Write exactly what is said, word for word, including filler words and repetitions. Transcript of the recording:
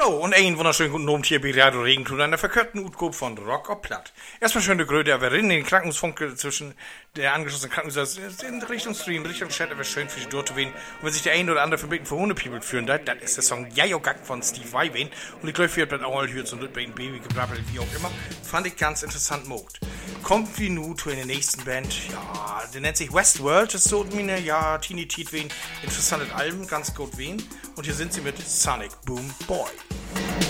So, und einen wunderschönen guten Abend hier bei Radio Regenton an der verkürzten Utgruppe von Rock auf Platt. Erstmal schöne Grüße, aber in den Krankenhausfunke zwischen der angeschlossenen Krankenhaus in Richtung Stream, Richtung Chat, aber schön für sich dort zu wählen. Und wenn sich der eine oder andere verbeten für Hundepiebel führen darf, dann ist der Song Jajo Gack von Steve Vai wen. Und ich glaube, wir haben das auch mal gehört, so ein Baby gebrabbelt, wie auch immer. Fand ich ganz interessant mogt. Kommt wie nu zu der nächsten Band, ja, der nennt sich Westworld, das ist so meine, ja, Teenie Tiet wen, interessantes Album, ganz gut wen. Und hier sind sie mit Sonic Boom Boy.